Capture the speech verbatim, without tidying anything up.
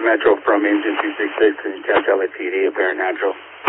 Metro from engine two six six, can you catch L A P D, apparent natural?